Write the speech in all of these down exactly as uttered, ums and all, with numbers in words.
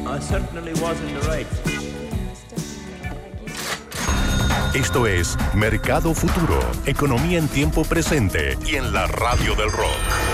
I certainly was in the right. Esto es Mercado Futuro, economía en tiempo presente y en la radio del rock.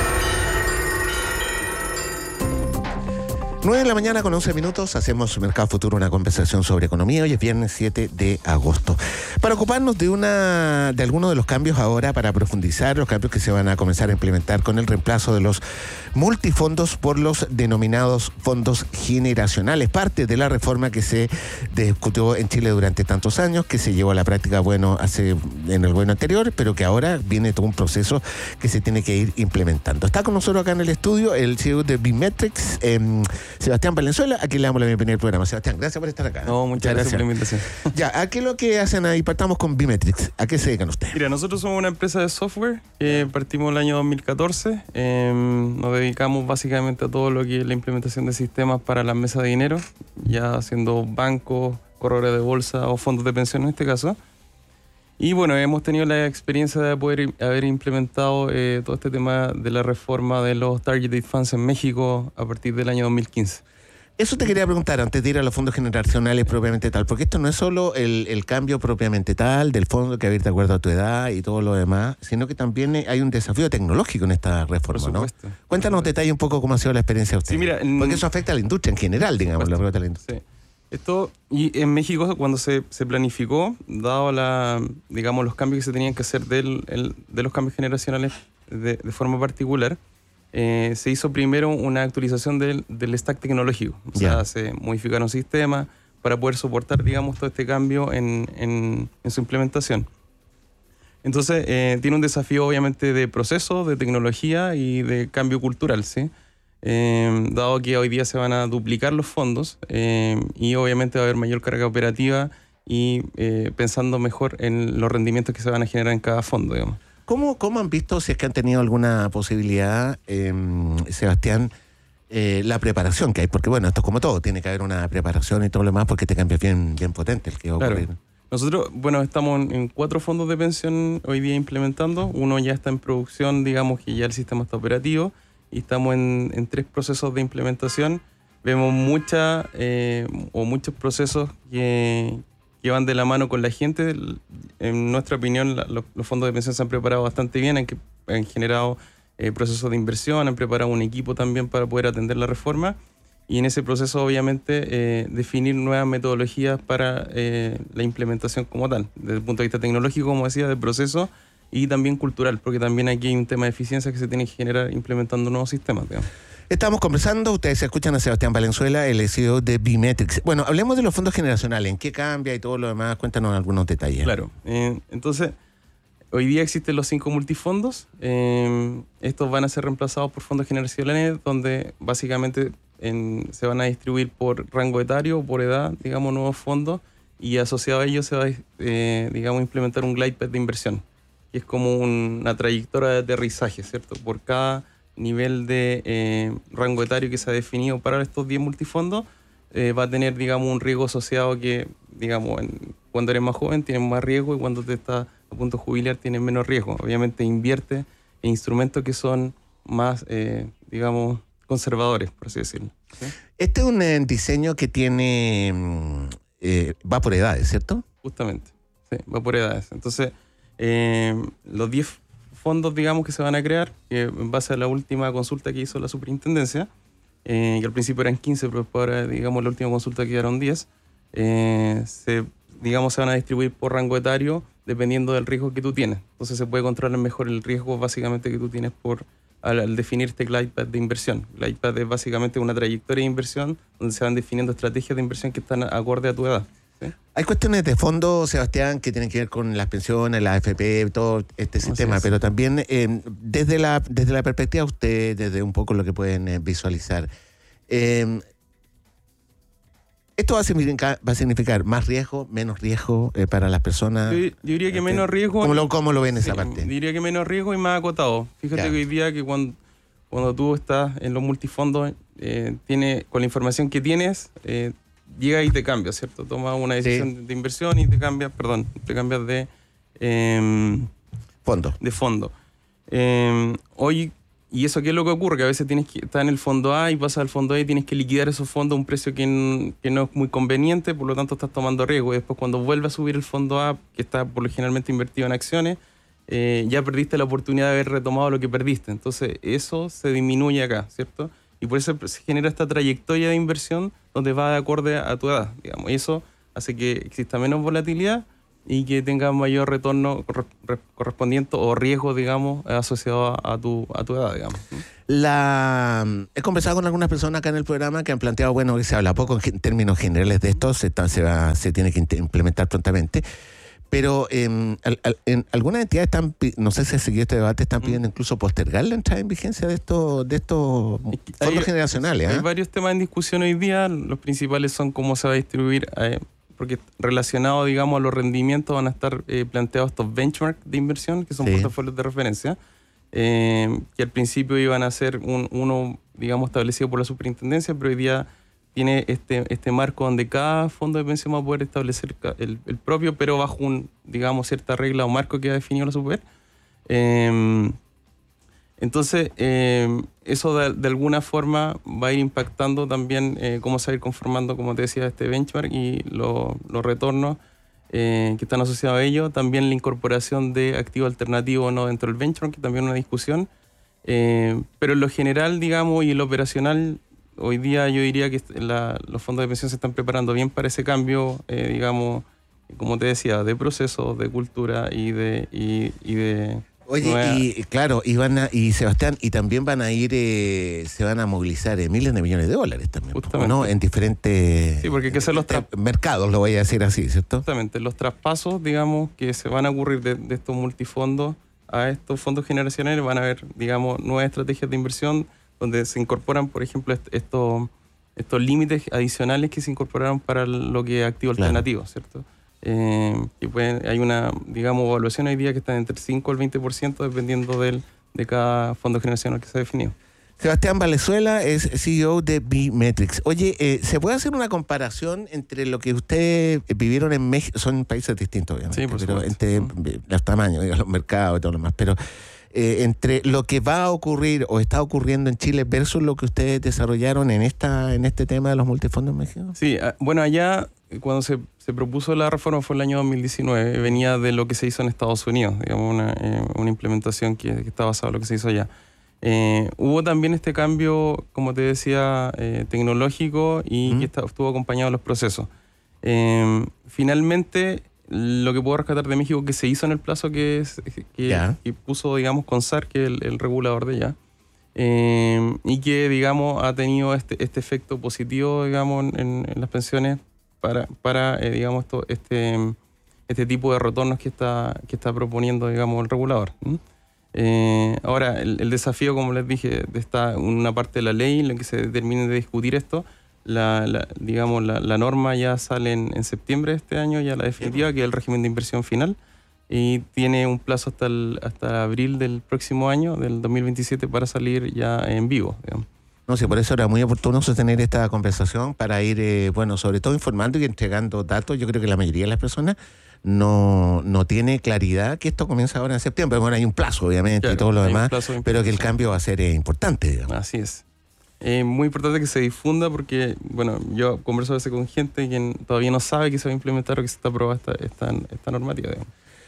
nueve de la mañana con once minutos, hacemos Mercado Futuro, una conversación sobre economía. Hoy es viernes siete de agosto. Para ocuparnos de una de algunos de los cambios ahora, para profundizar los cambios que se van a comenzar a implementar con el reemplazo de los multifondos por los denominados fondos generacionales, parte de la reforma que se discutió en Chile durante tantos años, que se llevó a la práctica, bueno, hace en el gobierno anterior, pero que ahora viene todo un proceso que se tiene que ir implementando. Está con nosotros acá en el estudio el C E O de Bimetrics, eh, Sebastián Valenzuela, aquí le damos la bienvenida al programa. Sebastián, gracias por estar acá. No, muchas, muchas gracias, gracias por la invitación. Ya, ¿a qué es lo que hacen ahí? Partamos con Bimetrics. ¿A qué se dedican ustedes? Mira, nosotros somos una empresa de software que partimos el año dos mil catorce. Eh, nos dedicamos básicamente a todo lo que es la implementación de sistemas para las mesas de dinero, ya siendo bancos, corredores de bolsa o fondos de pensión en este caso. Y bueno, hemos tenido la experiencia de poder haber implementado eh, todo este tema de la reforma de los Targeted Funds en México a partir del año dos mil quince. Eso te quería preguntar antes de ir a los fondos generacionales propiamente tal, porque esto no es solo el, el cambio propiamente tal del fondo que va a ir de acuerdo a tu edad y todo lo demás, sino que también hay un desafío tecnológico en esta reforma, por supuesto, ¿no? Cuéntanos detalle un poco cómo ha sido la experiencia de ustedes. Sí, mira, en... porque eso afecta a la industria en general, digamos. La la industria. Sí. Esto, y en México cuando se, se planificó, dado la, digamos, los cambios que se tenían que hacer del, el, de los cambios generacionales de, de forma particular, eh, se hizo primero una actualización del, del stack tecnológico. O sea, yeah. se modificaron sistemas para poder soportar, digamos, todo este cambio en, en, en su implementación. Entonces, eh, tiene un desafío obviamente de proceso, de tecnología y de cambio cultural, ¿sí? Eh, dado que hoy día se van a duplicar los fondos eh, y obviamente va a haber mayor carga operativa y eh, pensando mejor en los rendimientos que se van a generar en cada fondo, digamos. ¿Cómo, cómo han visto, si es que han tenido alguna posibilidad, eh, Sebastián, eh, la preparación que hay? Porque bueno, esto es como todo, tiene que haber una preparación y todo lo demás porque te cambias bien, bien potente el que va a ocurrir. Claro. Nosotros, bueno, estamos en, en cuatro fondos de pensión hoy día implementando. Uno ya está en producción, digamos que ya el sistema está operativo. Y estamos en, en tres procesos de implementación. Vemos mucha, eh, o muchos procesos que, que van de la mano con la gente. En nuestra opinión, la, los, los fondos de pensión se han preparado bastante bien, han, que, han generado eh, procesos de inversión, han preparado un equipo también para poder atender la reforma. Y en ese proceso, obviamente, eh, definir nuevas metodologías para eh, la implementación como tal. Desde el punto de vista tecnológico, como decía, del proceso, y también cultural, porque también aquí hay un tema de eficiencia que se tiene que generar implementando nuevos sistemas, digamos. Estamos conversando, ustedes escuchan a Sebastián Valenzuela, el C E O de Bimetrics. Bueno, hablemos de los fondos generacionales, ¿en qué cambia y todo lo demás? Cuéntanos algunos detalles. Claro, eh, entonces, hoy día existen los cinco multifondos. Eh, estos van a ser reemplazados por fondos generacionales, donde básicamente en, se van a distribuir por rango etario, por edad, digamos, nuevos fondos, y asociado a ellos se va a, eh, digamos, implementar un glide path de inversión, que es como un, una trayectoria de aterrizaje, ¿cierto? Por cada nivel de eh, rango etario que se ha definido para estos diez multifondos, eh, va a tener, digamos, un riesgo asociado que, digamos, en, cuando eres más joven tienes más riesgo y cuando te estás a punto de jubilar tienes menos riesgo. Obviamente invierte en instrumentos que son más, eh, digamos, conservadores, por así decirlo. ¿Sí? Este es un eh, diseño que tiene, eh, va por edades, ¿cierto? Justamente, sí, va por edades. Entonces, Eh, los diez fondos, digamos, que se van a crear, que en base a la última consulta que hizo la superintendencia, eh, que al principio eran quince, pero después ahora, digamos, la última consulta quedaron diez, eh, se, digamos, se van a distribuir por rango etario dependiendo del riesgo que tú tienes. Entonces se puede controlar mejor el riesgo básicamente que tú tienes por al, al definir este glide path de inversión. Glide path es básicamente una trayectoria de inversión donde se van definiendo estrategias de inversión que están acorde a tu edad. ¿Sí? Hay cuestiones de fondo, Sebastián, que tienen que ver con las pensiones, la A F P, todo este sistema, pero también eh, desde la desde la perspectiva de usted, desde un poco lo que pueden eh, visualizar, eh, ¿esto va a significar, va a significar más riesgo, menos riesgo eh, para las personas? Yo, yo diría que menos riesgo. ¿Cómo lo, cómo lo ven sí, esa parte? Diría que menos riesgo y más acotado. Fíjate ya. que hoy día que cuando, cuando tú estás en los multifondos, eh, tiene, con la información que tienes, eh, llega y te cambia, ¿cierto? Tomas una decisión sí. de inversión y te cambias, perdón, te cambias de eh, fondo. De fondo. Eh, hoy ¿Y eso qué es lo que ocurre? Que a veces tienes que estar en el fondo A y pasas al fondo A y tienes que liquidar esos fondos a un precio que, n- que no es muy conveniente, por lo tanto estás tomando riesgo. Y después cuando vuelve a subir el fondo A, que está por lo generalmente invertido en acciones, eh, ya perdiste la oportunidad de haber retomado lo que perdiste. Entonces eso se disminuye acá, ¿cierto? Y por eso se genera esta trayectoria de inversión donde va de acorde a tu edad, digamos. Y eso hace que exista menos volatilidad y que tenga mayor retorno corre- re- correspondiente o riesgo, digamos, asociado a, a tu, a tu edad, digamos. La, he conversado con algunas personas acá en el programa que han planteado, bueno, que se habla poco en gen- términos generales de esto, se, está- se, va, se tiene que int- implementar prontamente, pero eh, al- al- en algunas entidades están, pi- no sé si ha seguido este debate, están pidiendo incluso postergar la entrada en vigencia de estos de estos Es que fondos hay- generacionales. Hay ¿ah? varios temas en discusión hoy día. Los principales son cómo se va a distribuir, eh, porque relacionado, digamos, a los rendimientos van a estar eh, planteados estos benchmarks de inversión, que son Sí. portafolios de referencia, eh, que al principio iban a ser un, uno, digamos, establecido por la superintendencia, pero hoy día tiene este, este marco donde cada fondo de pensión va a poder establecer ca- el, el propio, pero bajo un, digamos, cierta regla o marco que ha definido la super. Eh, Entonces, eh, eso de, de alguna forma va a ir impactando también eh, cómo se va a ir conformando, como te decía, este benchmark y lo- los retornos eh, que están asociados a ello. También la incorporación de activo alternativo o no dentro del benchmark, que también es una discusión. Eh, pero en lo general, digamos, y en lo operacional, hoy día yo diría que la- los fondos de pensión se están preparando bien para ese cambio, eh, digamos, como te decía, de procesos, de cultura y de... Y, y de Oye, nueva- y claro, y, van a, y Sebastián, y también van a ir, eh, se van a movilizar eh, miles de millones de dólares también, Justamente. ¿no? En diferentes Sí, porque hay que hacer los eh, mercados, lo voy a decir así, ¿cierto? Exactamente, los traspasos, digamos, que se van a ocurrir de, de estos multifondos a estos fondos generacionales, van a haber, digamos, nuevas estrategias de inversión donde se incorporan, por ejemplo, est- estos, estos límites adicionales que se incorporaron para lo que es activo Claro. alternativo, ¿cierto? Eh, y pueden, hay una, digamos, evaluación hoy día que está entre el cinco al veinte por ciento dependiendo del, de cada fondo generacional que se ha definido. Sebastián Valenzuela es C E O de B-Metrics. Oye, eh, ¿se puede hacer una comparación entre lo que ustedes vivieron en México? Son países distintos, obviamente, Sí, por pero supuesto. entre eh, los tamaños, digamos, los mercados y todo lo demás, pero eh, entre lo que va a ocurrir o está ocurriendo en Chile versus lo que ustedes desarrollaron en esta en este tema de los multifondos en México. Sí, ah, bueno, allá eh, cuando se, se propuso la reforma fue el año dos mil diecinueve, venía de lo que se hizo en Estados Unidos, digamos, una, eh, una implementación que, que está basada en lo que se hizo allá. Eh, hubo también este cambio, como te decía, eh, tecnológico y ¿Mm? que está- estuvo acompañado de los procesos. Eh, finalmente, lo que puedo rescatar de México que se hizo en el plazo que, es- que, Ya. que puso, digamos, CONSAR, que es el, el regulador de allá, eh, y que, digamos, ha tenido este, este efecto positivo, digamos, en, en las pensiones para, para eh, digamos, esto, este, este tipo de retornos que está, que está proponiendo, digamos, el regulador. ¿Mm? Eh, ahora, el, el desafío, como les dije, de esta una parte de la ley en la que se termine de discutir esto, la, la- digamos, la, la norma ya sale en, en septiembre de este año, ya la definitiva, que es el régimen de inversión final, y tiene un plazo hasta, el, hasta abril del próximo año, del dos mil veintisiete, para salir ya en vivo, digamos. No sé, por eso era muy oportuno sostener esta conversación para ir, eh, bueno, sobre todo informando y entregando datos. Yo creo que la mayoría de las personas no, no tiene claridad que esto comienza ahora en septiembre. Bueno, hay un plazo, obviamente, Claro, y todo lo hay un demás, plazo de pero que el implementación. cambio va a ser eh, importante, digamos. Así es. Es muy importante que se difunda porque, bueno, yo converso a veces con gente que todavía no sabe que se va a implementar o que se está aprobada esta, esta, esta normativa, digamos.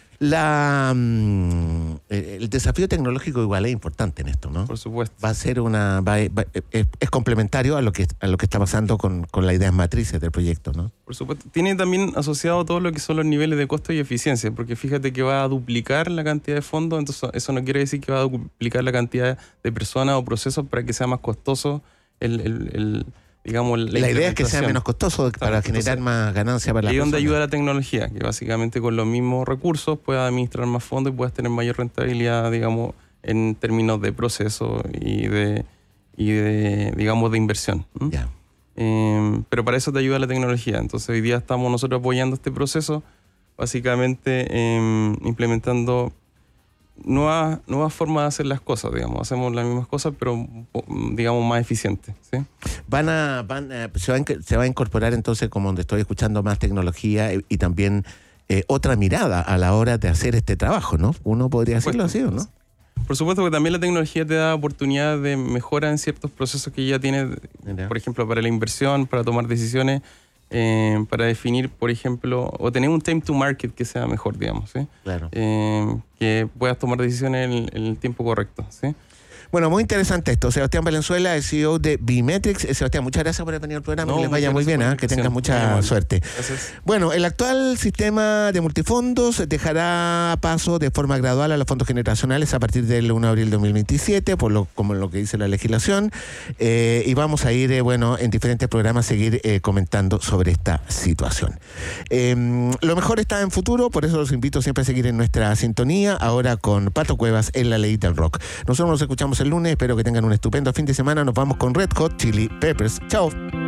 La, mm, el el desafío tecnológico igual es importante en esto, ¿no? Por supuesto. Va a ser una... va- va- es, es complementario a lo que a lo que está pasando con, con las ideas matrices del proyecto, ¿no? Por supuesto. Tiene también asociado todo lo que son los niveles de costo y eficiencia, porque fíjate que va a duplicar la cantidad de fondos, entonces eso no quiere decir que va a duplicar la cantidad de personas o procesos para que sea más costoso el, el, el, digamos, la, La, idea es que sea implementación. menos costoso para Exacto. generar Entonces, más ganancia para la Ahí es donde persona. ayuda la tecnología, que básicamente con los mismos recursos puedas administrar más fondos y puedas tener mayor rentabilidad, digamos, en términos de proceso y de, y de digamos, de inversión. ¿m? Ya. Eh, pero para eso te ayuda la tecnología. Entonces hoy día estamos nosotros apoyando este proceso, básicamente eh, implementando nuevas, nuevas formas de hacer las cosas, digamos. Hacemos las mismas cosas, pero digamos más eficientes, ¿sí? Van a, van a- se, va a, inc- se va a incorporar entonces, como donde estoy escuchando, más tecnología y, y también eh, otra mirada a la hora de hacer este trabajo, ¿no? Uno podría decirlo así, ¿o no? Por supuesto que también la tecnología te da oportunidad de mejora en ciertos procesos que ya tienes, Mira. por ejemplo, para la inversión, para tomar decisiones, eh, para definir, por ejemplo, o tener un time to market que sea mejor, digamos, ¿sí? Claro. Eh, que puedas tomar decisiones en, en el tiempo correcto, ¿sí? Bueno, muy interesante esto. Sebastián Valenzuela, el C E O de Bimetrics. Eh, Sebastián, muchas gracias por haber venido al programa. No, que les vaya muy muchas bien, gracias ¿eh? por Que la tengas invitación. mucha Muy amable. suerte. Gracias. Bueno, el actual sistema de multifondos dejará paso de forma gradual a los fondos generacionales a partir del primero de abril de dos mil veintisiete, por lo, como lo que dice la legislación. Eh, y vamos a ir, eh, bueno, en diferentes programas seguir eh, comentando sobre esta situación. Eh, lo mejor está en futuro, por eso los invito siempre a seguir en nuestra sintonía, ahora con Pato Cuevas en La Ley del Rock. Nosotros nos escuchamos el lunes, espero que tengan un estupendo fin de semana. Nos vamos con Red Hot Chili Peppers. Chao.